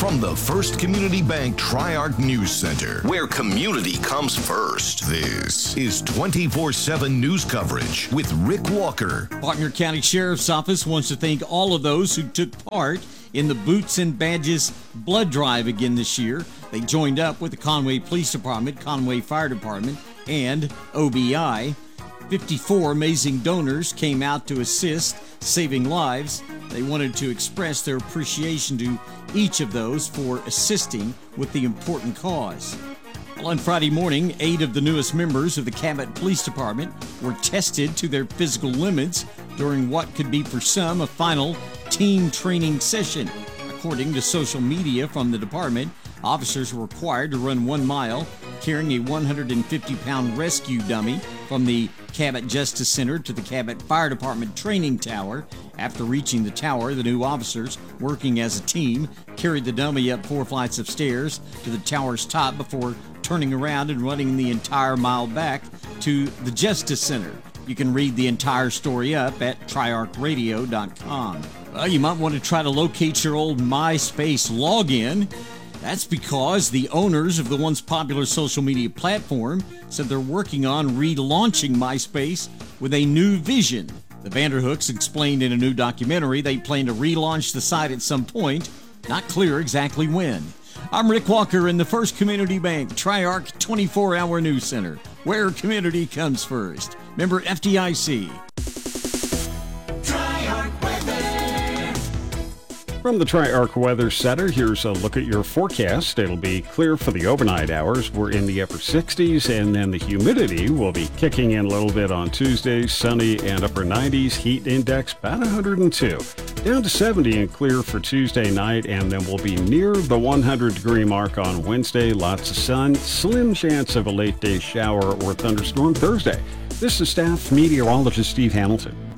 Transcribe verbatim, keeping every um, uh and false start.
From the First Community Bank Tri-Arc News Center, where community comes first, this is twenty-four seven news coverage with Rick Walker. Faulkner County Sheriff's Office wants to thank all of those who took part in the Boots and Badges blood drive again this year. They joined up with the Conway Police Department, Conway Fire Department, and O B I. fifty-four amazing donors came out to assist, saving lives. They wanted to express their appreciation to each of those for assisting with the important cause. Well, on Friday morning, eight of the newest members of the Cabot Police Department were tested to their physical limits during what could be for some a final team training session. According to social media from the department, officers were required to run one mile carrying a one hundred fifty pound rescue dummy from the Cabot Justice Center to the Cabot Fire Department training tower. After reaching the tower, the new officers, working as a team, carried the dummy up four flights of stairs to the tower's top before turning around and running the entire mile back to the Justice Center. You can read the entire story up at tri arc radio dot com. Well, you might want to try to locate your old MySpace login. That's because the owners of the once popular social media platform said they're working on relaunching MySpace with a new vision. The Vanderhooks explained in a new documentary they plan to relaunch the site at some point, not clear exactly when. I'm Rick Walker in the First Community Bank Tri-Arc twenty-four hour News Center, where community comes first. Member F D I C. From the Tri-Arc Weather Center, here's a look at your forecast. It'll be clear for the overnight hours. We're in the upper sixties, and then the humidity will be kicking in a little bit on Tuesday. Sunny and upper nineties. Heat index about one hundred two. Down to seventy and clear for Tuesday night, and then we'll be near the one hundred degree mark on Wednesday. Lots of sun. Slim chance of a late day shower or thunderstorm Thursday. This is staff meteorologist Steve Hamilton.